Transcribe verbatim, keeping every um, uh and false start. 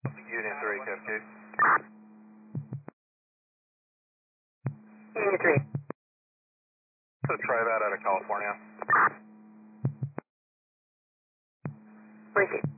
Union three, Cascade. Union three. So try that out of California. Receive.